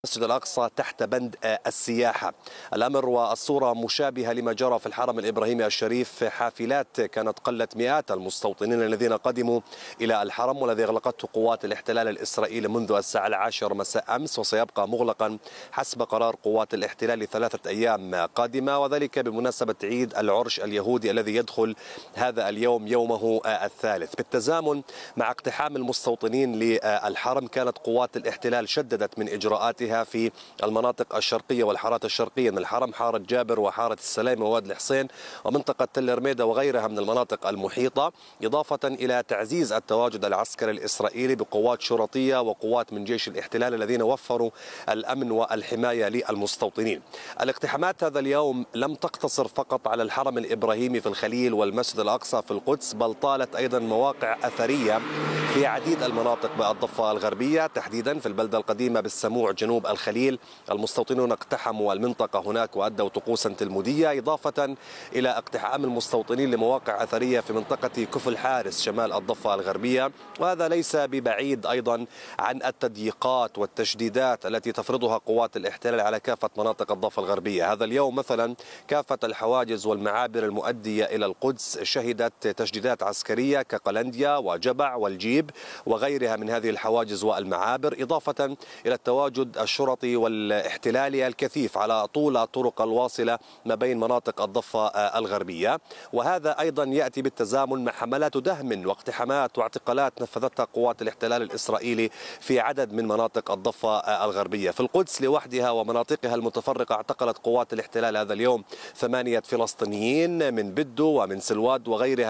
المسجد الأقصى تحت بند السياحة. الأمر والصورة مشابهة لما جرى في الحرم الإبراهيمي الشريف. حافلات كانت قلت مئات المستوطنين الذين قدموا إلى الحرم، والذي أغلقته قوات الاحتلال الإسرائيلي منذ الساعة 10 مساء أمس، وسيبقى مغلقا حسب قرار قوات الاحتلال ل3 أيام قادمة، وذلك بمناسبة عيد العرش اليهودي الذي يدخل هذا اليوم يومه الثالث. بالتزامن مع اقتحام المستوطنين للحرم، كانت قوات الاحتلال شددت من إجراءاتها في المناطق الشرقية والحارات الشرقية من الحرم، حارة جابر وحارة السلام ووادي الحسين ومنطقة تل رميدة وغيرها من المناطق المحيطة، إضافة إلى تعزيز التواجد العسكري الإسرائيلي بقوات شرطية وقوات من جيش الاحتلال الذين وفروا الأمن والحماية للمستوطنين. الاقتحامات هذا اليوم لم تقتصر فقط على الحرم الإبراهيمي في الخليل والمسجد الأقصى في القدس، بل طالت أيضا مواقع أثرية في عديد المناطق بالضفة الغربية، تحديدا في البلدة القديمة بالسموع جنوب الخليل. المستوطنون اقتحموا المنطقة هناك وأدوا طقوسا تلمودية، إضافة إلى اقتحام المستوطنين لمواقع أثرية في منطقة كفل حارس شمال الضفة الغربية، وهذا ليس ببعيد أيضا عن التضييقات والتشديدات التي تفرضها قوات الاحتلال على كافة مناطق الضفة الغربية. هذا اليوم مثلا كافة الحواجز والمعابر المؤدية إلى القدس شهدت تشديدات عسكرية كقلنديا وجبع والجيب وغيرها من هذه الحواجز والمعابر، إضافة إلى التواجد الشرطي والاحتلالي الكثيف على طول الطرق الواصلة ما بين مناطق الضفة الغربية. وهذا أيضا يأتي بالتزامن مع حملات دهم واقتحامات واعتقالات نفذتها قوات الاحتلال الإسرائيلي في عدد من مناطق الضفة الغربية. في القدس لوحدها ومناطقها المتفرقة اعتقلت قوات الاحتلال هذا اليوم 8 فلسطينيين من بدو ومن سلوان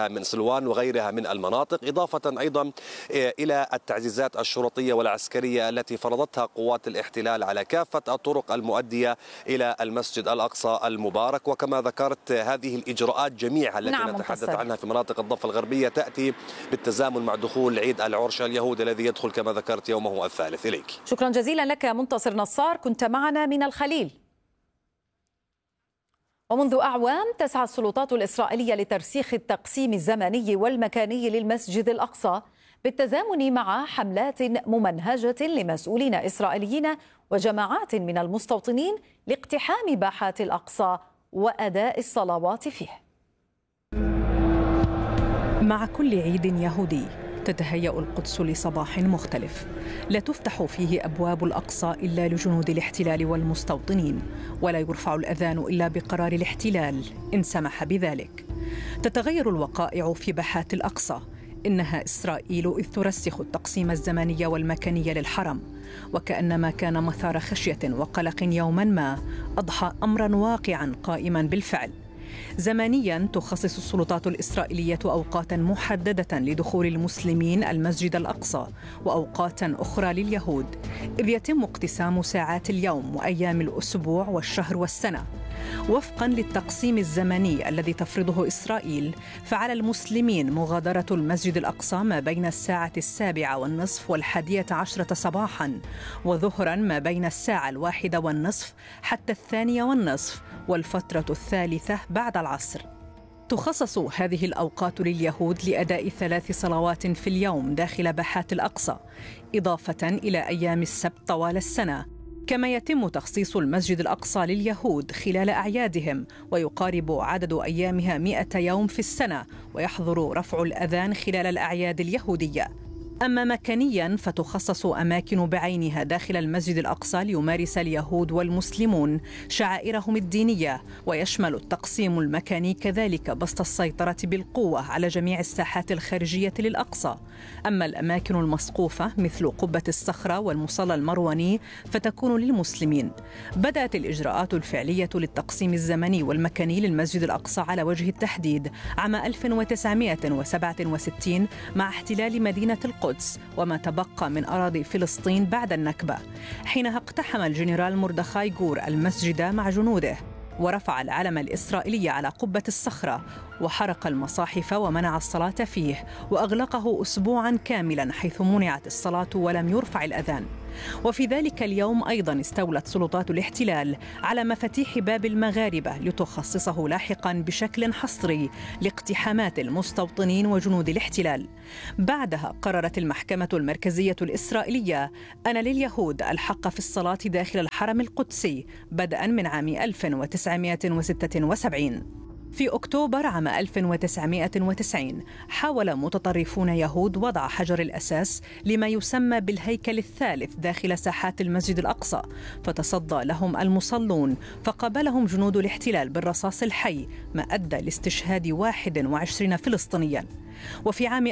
وغيرها من المناطق، إضافة أيضا إلى التعزيزات الشرطية والعسكرية التي فرضتها قوات الاحتلال على كافة الطرق المؤدية إلى المسجد الأقصى المبارك. وكما ذكرت، هذه الإجراءات جميعها التي نتحدث عنها في مناطق الضفة الغربية تأتي بالتزامن مع دخول عيد العرش اليهودي الذي يدخل كما ذكرت يومه الثالث. إليك. شكرا جزيلا لك منتصر نصار، كنت معنا من الخليل. ومنذ أعوام تسعى السلطات الإسرائيلية لترسيخ التقسيم الزمني والمكاني للمسجد الأقصى بالتزامن مع حملات ممنهجة لمسؤولين إسرائيليين وجماعات من المستوطنين لاقتحام باحات الأقصى وأداء الصلوات فيه. مع كل عيد يهودي تتهيأ القدس لصباح مختلف، لا تفتح فيه أبواب الأقصى إلا لجنود الاحتلال والمستوطنين، ولا يرفع الأذان إلا بقرار الاحتلال إن سمح بذلك. تتغير الوقائع في باحات الأقصى، إنها إسرائيل إذ ترسخ التقسيم الزمني والمكاني للحرم، وكأنما كان مثار خشية وقلق يوما ما أضحى أمرا واقعا قائما بالفعل. زمنيا تخصص السلطات الإسرائيلية أوقاتا محددة لدخول المسلمين المسجد الأقصى وأوقاتا أخرى لليهود، إذ يتم اقتسام ساعات اليوم وأيام الأسبوع والشهر والسنة. وفقا للتقسيم الزمني الذي تفرضه إسرائيل، فعلى المسلمين مغادرة المسجد الأقصى ما بين الساعة 7:30 و11 صباحا، وظهرا ما بين الساعة 1:30 حتى 2:30، والفترة الثالثة بعد العصر. تخصص هذه الأوقات لليهود لأداء 3 صلوات في اليوم داخل باحات الأقصى، إضافة إلى أيام السبت طوال السنة. كما يتم تخصيص المسجد الأقصى لليهود خلال أعيادهم، ويقارب عدد أيامها 100 يوم في السنة، ويحظر رفع الأذان خلال الأعياد اليهودية. أما مكانياً فتخصص أماكن بعينها داخل المسجد الأقصى ليمارس اليهود والمسلمون شعائرهم الدينية، ويشمل التقسيم المكاني كذلك بسط السيطرة بالقوة على جميع الساحات الخارجية للأقصى. أما الأماكن المسقوفة مثل قبة الصخرة والمصلى المرواني فتكون للمسلمين. بدأت الإجراءات الفعلية للتقسيم الزمني والمكاني للمسجد الأقصى على وجه التحديد عام 1967 مع احتلال مدينة القدس وما تبقى من أراضي فلسطين بعد النكبة، حينها اقتحم الجنرال مردخاي جور المسجد مع جنوده، ورفع العلم الإسرائيلي على قبة الصخرة، وحرق المصاحف ومنع الصلاة فيه، وأغلقه أسبوعا كاملا حيث منعت الصلاة ولم يرفع الأذان. وفي ذلك اليوم أيضا استولت سلطات الاحتلال على مفاتيح باب المغاربة لتخصصه لاحقا بشكل حصري لاقتحامات المستوطنين وجنود الاحتلال. بعدها قررت المحكمة المركزية الإسرائيلية أن لليهود الحق في الصلاة داخل الحرم القدسي بدءا من عام 1976. في أكتوبر عام 1990 حاول متطرفون يهود وضع حجر الأساس لما يسمى بالهيكل الثالث داخل ساحات المسجد الأقصى، فتصدى لهم المصلون فقابلهم جنود الاحتلال بالرصاص الحي، ما أدى لاستشهاد 21 فلسطينياً. وفي عام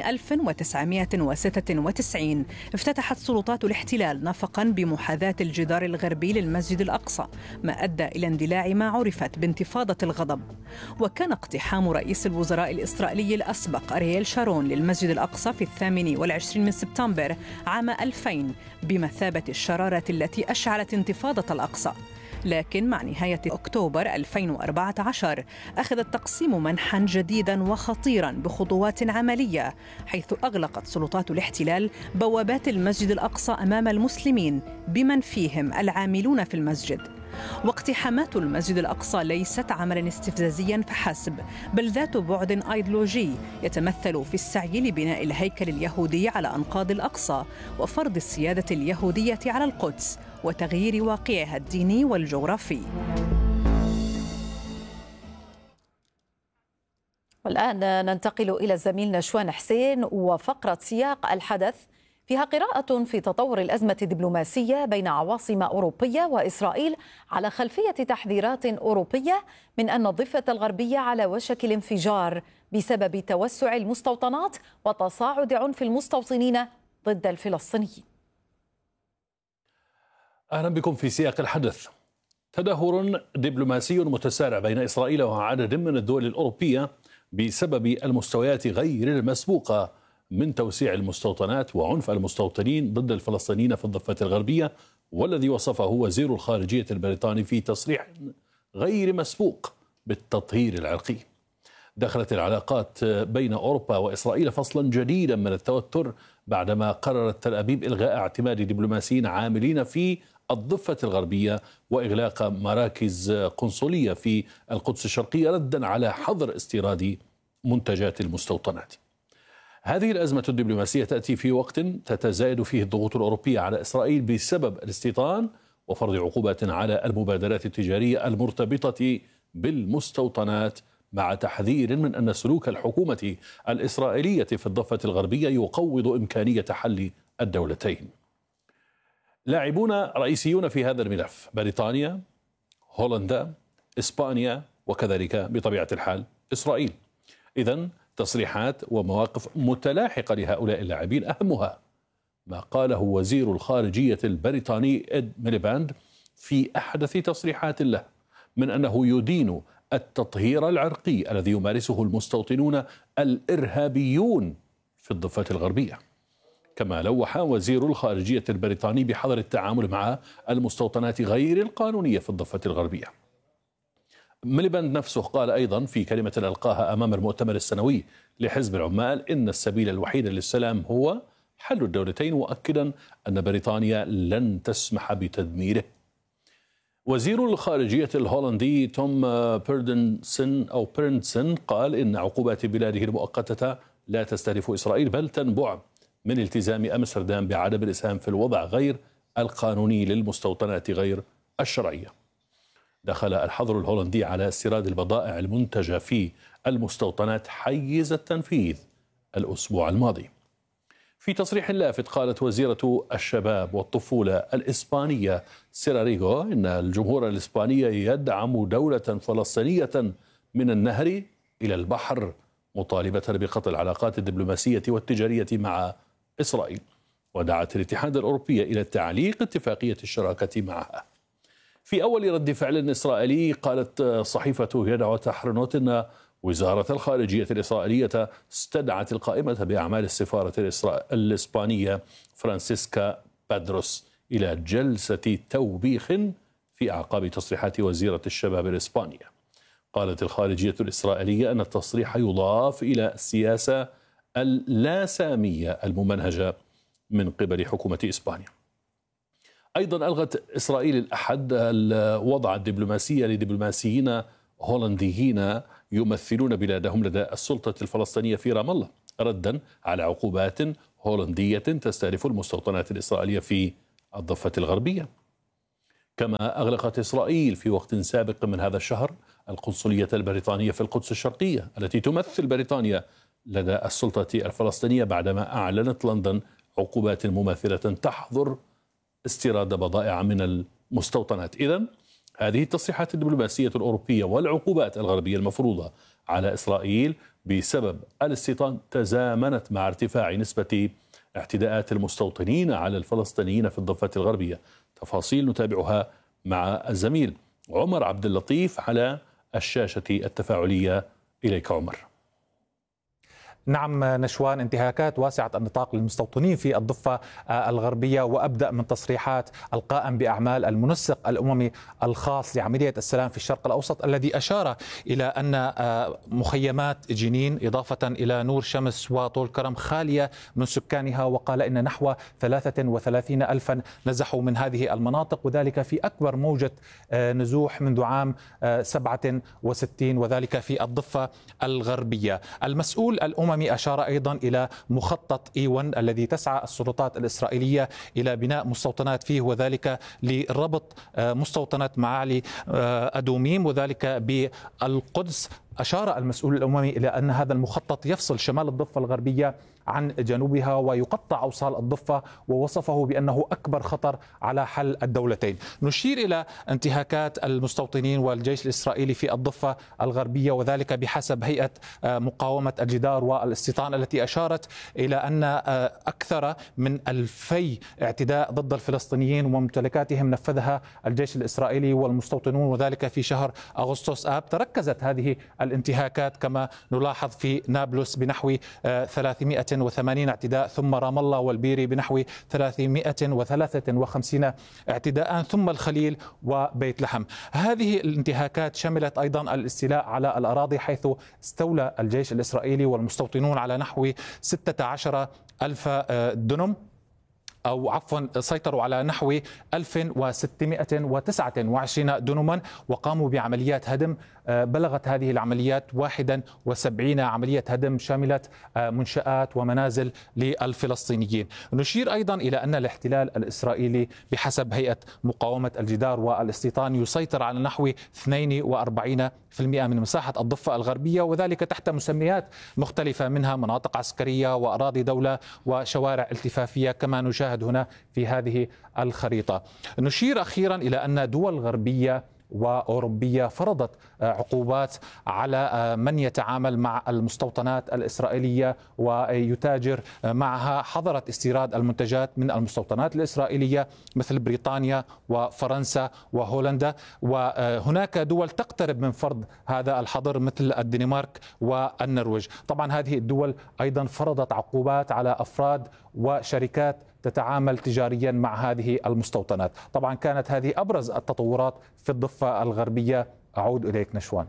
1996 افتتحت سلطات الاحتلال نفقاً بمحاذاة الجدار الغربي للمسجد الأقصى، ما أدى إلى اندلاع ما عرفت بانتفاضة الغضب. وكان اقتحام رئيس الوزراء الإسرائيلي الأسبق أرييل شارون للمسجد الأقصى في 28 من سبتمبر عام 2000 بمثابة الشرارة التي أشعلت انتفاضة الأقصى. لكن مع نهاية أكتوبر 2014 أخذ التقسيم منحا جديدا وخطيرا بخطوات عملية، حيث أغلقت سلطات الاحتلال بوابات المسجد الأقصى أمام المسلمين بمن فيهم العاملون في المسجد. واقتحامات المسجد الأقصى ليست عملا استفزازيا فحسب، بل ذات بعد أيديولوجي يتمثل في السعي لبناء الهيكل اليهودي على أنقاض الأقصى وفرض السيادة اليهودية على القدس وتغيير واقعها الديني والجغرافي. والآن ننتقل إلى الزميل نشوان حسين وفقرة سياق الحدث، فيها قراءة في تطور الأزمة الدبلوماسية بين عواصم أوروبية وإسرائيل على خلفية تحذيرات أوروبية من أن الضفة الغربية على وشك الانفجار بسبب توسع المستوطنات وتصاعد عنف المستوطنين ضد الفلسطينيين. أهلا بكم في سياق الحدث. تدهور دبلوماسي متسارع بين إسرائيل وعدد من الدول الأوروبية بسبب المستويات غير المسبوقة من توسيع المستوطنات وعنف المستوطنين ضد الفلسطينيين في الضفة الغربية، والذي وصفه وزير الخارجية البريطاني في تصريح غير مسبوق بالتطهير العرقي. دخلت العلاقات بين أوروبا وإسرائيل فصلا جديدا من التوتر بعدما قررت تل أبيب إلغاء اعتماد دبلوماسيين عاملين في الضفة الغربية وإغلاق مراكز قنصلية في القدس الشرقية ردا على حظر استيراد منتجات المستوطنات. هذه الأزمة الدبلوماسية تأتي في وقت تتزايد فيه الضغوط الأوروبية على إسرائيل بسبب الاستيطان وفرض عقوبات على المبادرات التجارية المرتبطة بالمستوطنات، مع تحذير من أن سلوك الحكومة الإسرائيلية في الضفة الغربية يقوض إمكانية حل الدولتين. لاعبون رئيسيون في هذا الملف: بريطانيا، هولندا، إسبانيا، وكذلك بطبيعة الحال إسرائيل. إذن تصريحات ومواقف متلاحقة لهؤلاء اللاعبين، أهمها ما قاله وزير الخارجية البريطاني إد ميليباند في أحدث تصريحات له من أنه يدين التطهير العرقي الذي يمارسه المستوطنون الإرهابيون في الضفة الغربية. كما لوح وزير الخارجية البريطاني بحظر التعامل مع المستوطنات غير القانونية في الضفة الغربية. ميليباند نفسه قال أيضا في كلمة ألقاها أمام المؤتمر السنوي لحزب العمال إن السبيل الوحيد للسلام هو حل الدولتين، مؤكدا أن بريطانيا لن تسمح بتدميره. وزير الخارجية الهولندي توم بيرنسون قال إن عقوبات بلاده المؤقتة لا تستهدف إسرائيل بل تنبع من التزام أمستردام بعدم الإسهام في الوضع غير القانوني للمستوطنات غير الشرعية. دخل الحظر الهولندي على استيراد البضائع المنتجة في المستوطنات حيز التنفيذ الأسبوع الماضي. في تصريح لافت قالت وزيرة الشباب والطفولة الإسبانية سيراريغو إن الجمهور الإسباني يدعم دولة فلسطينية من النهر إلى البحر، مطالبة بقطع العلاقات الدبلوماسية والتجارية مع إسرائيل، ودعت الاتحاد الأوروبي إلى تعليق اتفاقية الشراكة معها. في أول رد فعل إسرائيلي قالت صحيفة يدعوت حرنوت إن وزارة الخارجية الإسرائيلية استدعت القائمة بأعمال السفارة الإسبانية فرانسيسكا بادروس إلى جلسة توبيخ في أعقاب تصريحات وزيرة الشباب الإسبانية. قالت الخارجية الإسرائيلية أن التصريح يضاف إلى السياسة اللاسامية الممنهجة من قبل حكومة إسبانيا. أيضا ألغت إسرائيل الأحد الوضع الدبلوماسي لدبلوماسيين هولنديين يمثلون بلادهم لدى السلطة الفلسطينية في رام الله، ردا على عقوبات هولندية تستهدف المستوطنات الإسرائيلية في الضفة الغربية. كما أغلقت إسرائيل في وقت سابق من هذا الشهر القنصلية البريطانية في القدس الشرقية التي تمثل بريطانيا لدى السلطة الفلسطينية، بعدما أعلنت لندن عقوبات مماثلة تحظر استيراد بضائع من المستوطنات. إذن هذه التصريحات الدبلوماسية الأوروبية والعقوبات الغربية المفروضة على إسرائيل بسبب الاستيطان تزامنت مع ارتفاع نسبة اعتداءات المستوطنين على الفلسطينيين في الضفة الغربية. تفاصيل نتابعها مع الزميل عمر عبد اللطيف على الشاشة التفاعلية. إليك عمر. نعم نشوان، انتهاكات واسعة النطاق للمستوطنين في الضفة الغربية، وأبدأ من تصريحات القائم بأعمال المنسق الأممي الخاص لعملية السلام في الشرق الأوسط الذي أشار إلى أن مخيمات جنين إضافة إلى نور شمس وطول كرم خالية من سكانها، وقال إن نحو 33 ألفا نزحوا من هذه المناطق، وذلك في أكبر موجة نزوح منذ عام 67 وذلك في الضفة الغربية. المسؤول الأممي أشار أيضا إلى مخطط E1 الذي تسعى السلطات الإسرائيلية إلى بناء مستوطنات فيه، وذلك لربط مستوطنة معالي أدوميم وذلك بالقدس. أشار المسؤول الأممي إلى أن هذا المخطط يفصل شمال الضفة الغربية عن جنوبها ويقطع أوصال الضفة، ووصفه بأنه أكبر خطر على حل الدولتين. نشير إلى انتهاكات المستوطنين والجيش الإسرائيلي في الضفة الغربية، وذلك بحسب هيئة مقاومة الجدار والاستيطان التي أشارت إلى أن أكثر من 2000 اعتداء ضد الفلسطينيين وممتلكاتهم نفذها الجيش الإسرائيلي والمستوطنون، وذلك في شهر أغسطس آب. تركزت هذه الانتهاكات كما نلاحظ في نابلس بنحو 380 اعتداء، ثم رام الله والبيري بنحو 353 اعتداء، ثم الخليل وبيت لحم. هذه الانتهاكات شملت أيضا الاستيلاء على الأراضي، حيث استولى الجيش الإسرائيلي والمستوطنون على نحو 16 ألف دنم، أو عفوا سيطروا على نحو 1629 دنما، وقاموا بعمليات هدم. بلغت هذه العمليات 71 عملية هدم شملت منشآت ومنازل للفلسطينيين. نشير أيضا إلى أن الاحتلال الإسرائيلي بحسب هيئة مقاومة الجدار والاستيطان يسيطر على نحو 42% من مساحة الضفة الغربية، وذلك تحت مسميات مختلفة منها مناطق عسكرية وأراضي دولة وشوارع التفافية كما نشاهد هنا في هذه الخريطة. نشير أخيرا إلى أن دول غربية وأوروبية فرضت عقوبات على من يتعامل مع المستوطنات الإسرائيلية ويتاجر معها. حظرت استيراد المنتجات من المستوطنات الإسرائيلية مثل بريطانيا وفرنسا وهولندا، وهناك دول تقترب من فرض هذا الحظر مثل الدنمارك والنرويج. طبعا هذه الدول أيضا فرضت عقوبات على أفراد وشركات تتعامل تجاريا مع هذه المستوطنات. طبعا كانت هذه أبرز التطورات في الضفة الغربية. أعود إليك نشوان.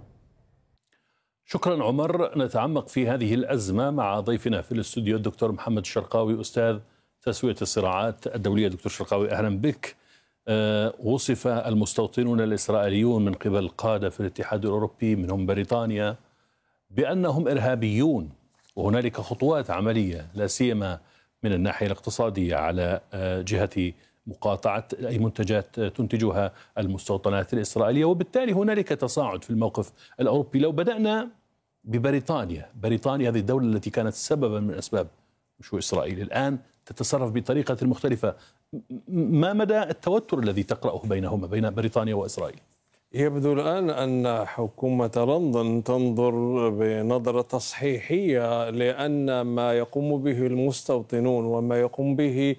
شكرا عمر. نتعمق في هذه الأزمة مع ضيفنا في الاستوديو الدكتور محمد الشرقاوي، أستاذ تسوية الصراعات الدولية. دكتور شرقاوي أهلا بك. وصف المستوطنون الإسرائيليون من قبل قادة في الاتحاد الأوروبي منهم بريطانيا بأنهم إرهابيون، وهنالك خطوات عملية لا سيما من الناحية الاقتصادية على جهة مقاطعة أي منتجات تنتجها المستوطنات الإسرائيلية، وبالتالي هنالك تصاعد في الموقف الأوروبي. لو بدأنا ببريطانيا، بريطانيا هذه الدولة التي كانت سببا من أسباب نشوء إسرائيل الآن تتصرف بطريقة مختلفة. ما مدى التوتر الذي تقرأه بينهما بين بريطانيا وإسرائيل؟ يبدو الآن أن حكومة لندن تنظر بنظرة تصحيحية، لأن ما يقوم به المستوطنون وما يقوم به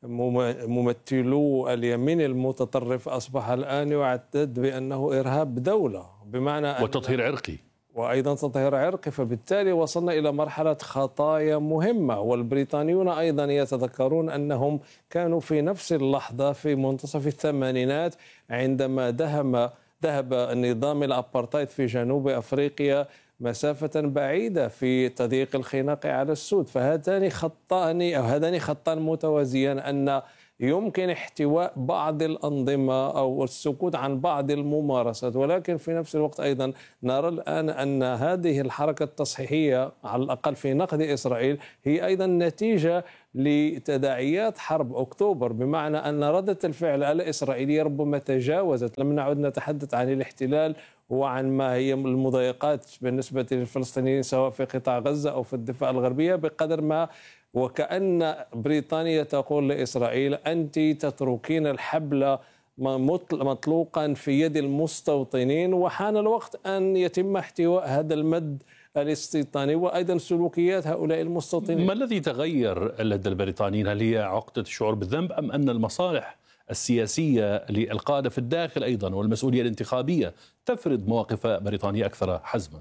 ممثلو اليمين المتطرف أصبح الآن يعتد بأنه إرهاب دولة، بمعنى وتطهير عرقي وأيضا تطهير عرقي. فبالتالي وصلنا إلى مرحلة خطايا مهمة. والبريطانيون أيضا يتذكرون أنهم كانوا في نفس اللحظة في منتصف الثمانينات عندما ذهب نظام الأبارتايد في جنوب أفريقيا مسافة بعيدة في تضييق الخناق على السود. فهذان خطان متوازيان، أن يمكن احتواء بعض الأنظمة أو السكوت عن بعض الممارسات، ولكن في نفس الوقت أيضا نرى الآن أن هذه الحركة التصحيحية على الأقل في نقد إسرائيل هي أيضا نتيجة لتداعيات حرب أكتوبر، بمعنى أن ردة الفعل الإسرائيلية ربما تجاوزت. لم نعد نتحدث عن الاحتلال وعن ما هي المضايقات بالنسبة للفلسطينيين سواء في قطاع غزة أو في الضفة الغربية، بقدر ما وكأن بريطانيا تقول لإسرائيل أنت تتركين الحبل مطلوقا في يد المستوطنين، وحان الوقت أن يتم احتواء هذا المد الاستيطاني وأيضا سلوكيات هؤلاء المستوطنين. ما الذي تغير لدى البريطانيين؟ هل هي عقدة الشعور بالذنب أم أن المصالح السياسية للقادة في الداخل أيضا والمسؤولية الانتخابية تفرض مواقف بريطانيا أكثر حزما؟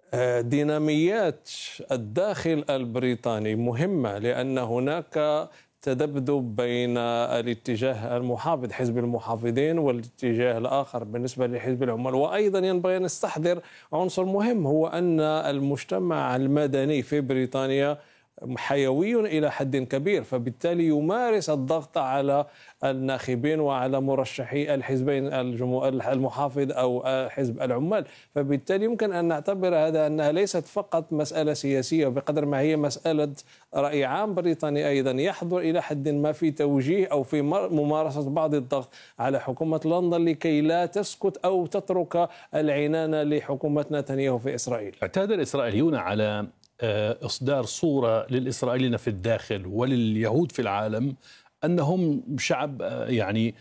ديناميات الداخل البريطاني مهمة، لأن هناك تذبذب بين الاتجاه المحافظ حزب المحافظين والاتجاه الآخر بالنسبة لحزب العمال. وأيضا ينبغي أن نستحضر عنصر مهم، هو أن المجتمع المدني في بريطانيا حيوي إلى حد كبير، فبالتالي يمارس الضغط على الناخبين وعلى مرشحي الحزبين المحافظ أو حزب العمال. فبالتالي يمكن أن نعتبر هذا أنها ليست فقط مسألة سياسية بقدر ما هي مسألة رأي عام بريطاني أيضا يحضر إلى حد ما في توجيه أو في ممارسة بعض الضغط على حكومة لندن لكي لا تسكت أو تترك العنان لحكومة نتنياهو في إسرائيل. اعتاد الإسرائيليون على إصدار صورة للإسرائيليين في الداخل ولليهود في العالم أنهم شعب يعني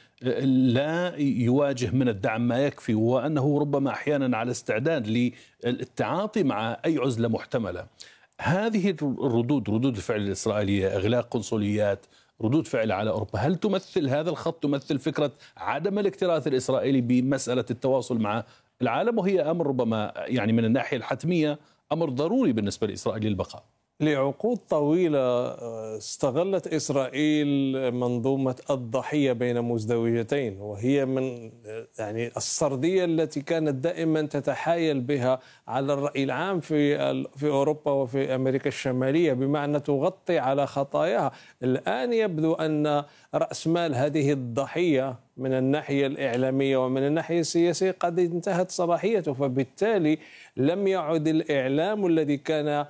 لا يواجه من الدعم ما يكفي، وأنه ربما أحيانا على استعداد للتعاطي مع أي عزلة محتملة. هذه الردود، ردود الفعل الإسرائيلية، إغلاق قنصليات، ردود فعل على أوروبا، هل تمثل هذا الخط، تمثل فكرة عدم الاكتراث الإسرائيلي بمسألة التواصل مع العالم، وهي أمر ربما يعني من الناحية الحتمية أمر ضروري بالنسبة لإسرائيل للبقاء؟ لعقود طويلة استغلت إسرائيل منظومة الضحية بين مزدوجتين، وهي من يعني السردية التي كانت دائما تتحايل بها على الرأي العام في أوروبا وفي أمريكا الشمالية، بمعنى تغطي على خطاياها. الآن يبدو أن رأس مال هذه الضحية من الناحية الإعلامية ومن الناحية السياسية قد انتهت صلاحيته، فبالتالي لم يعد الإعلام الذي كان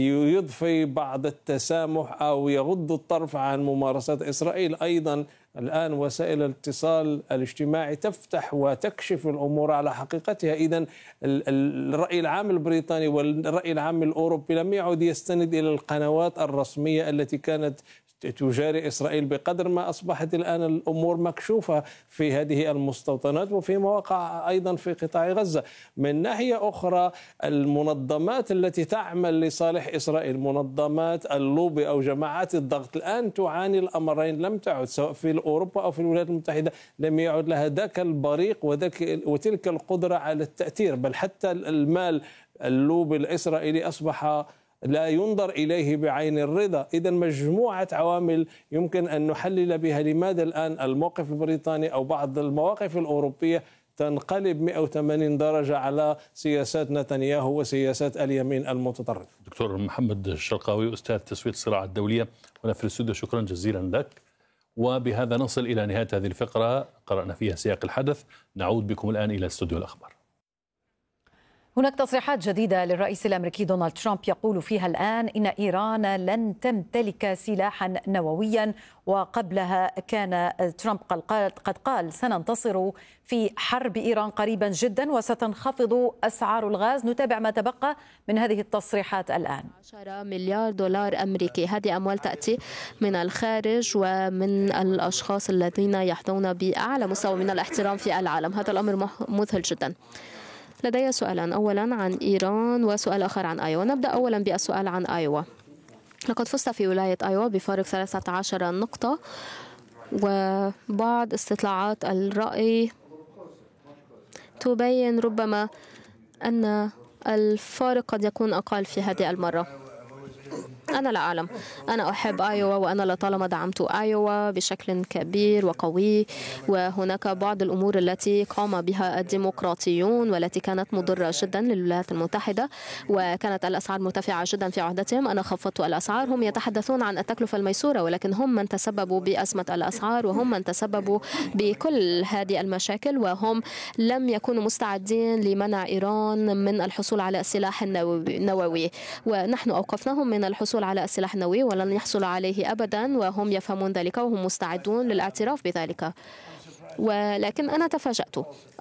يضفي بعض التسامح أو يغض الطرف عن ممارسات إسرائيل. أيضا الآن وسائل الاتصال الاجتماعي تفتح وتكشف الأمور على حقيقتها. إذن الرأي العام البريطاني والرأي العام الأوروبي لم يعد يستند إلى القنوات الرسمية التي كانت تجاري إسرائيل، بقدر ما أصبحت الآن الأمور مكشوفة في هذه المستوطنات وفي مواقع أيضا في قطاع غزة. من ناحية أخرى المنظمات التي تعمل لصالح إسرائيل، منظمات اللوبي أو جماعات الضغط، الآن تعاني الأمرين، لم تعد سواء في أوروبا أو في الولايات المتحدة لم يعد لها ذاك البريق وتلك القدرة على التأثير، بل حتى المال اللوبي الإسرائيلي أصبح لا ينظر إليه بعين الرضا. إذا مجموعة عوامل يمكن أن نحلل بها لماذا الآن الموقف البريطاني أو بعض المواقف الأوروبية تنقلب 180 درجة على سياسات نتنياهو وسياسات اليمين المتطرف. دكتور محمد الشرقاوي، أستاذ تسوية الصراع الدولية، هنا في الاستوديو، شكرا جزيلا لك. وبهذا نصل إلى نهاية هذه الفقرة قرأنا فيها سياق الحدث. نعود بكم الآن إلى استوديو الأخبار. هناك تصريحات جديدة للرئيس الأمريكي دونالد ترامب يقول فيها الآن إن إيران لن تمتلك سلاحا نوويا، وقبلها كان ترامب قد قال سننتصر في حرب إيران قريبا جدا وستنخفض أسعار الغاز. نتابع ما تبقى من هذه التصريحات الآن. 10 مليار دولار أمريكي، هذه أموال تأتي من الخارج ومن الأشخاص الذين يحظون بأعلى مستوى من الاحترام في العالم. هذا الأمر مذهل جدا. لدي سؤالان، أولا عن إيران وسؤال آخر عن آيوا. نبدأ أولا بالسؤال عن آيوا. لقد فزت في ولاية آيوا بفارق 13 نقطة، وبعض استطلاعات الرأي تبين ربما أن الفارق قد يكون أقل في هذه المرة. أنا لا أعلم. أنا أحب آيوا وأنا لطالما دعمت آيوا بشكل كبير وقوي، وهناك بعض الأمور التي قام بها الديمقراطيون والتي كانت مضرة جدا للولايات المتحدة، وكانت الأسعار مرتفعة جدا في عهدتهم. أنا خفضت الأسعار. هم يتحدثون عن التكلفة الميسورة، ولكن هم من تسببوا بأزمة الأسعار وهم من تسببوا بكل هذه المشاكل، وهم لم يكونوا مستعدين لمنع إيران من الحصول على السلاح النووي، ونحن أوقفناهم من الحصول على السلاح النووي ولن يحصلوا عليه أبدا، وهم يفهمون ذلك وهم مستعدون للاعتراف بذلك. ولكن أنا تفاجأت.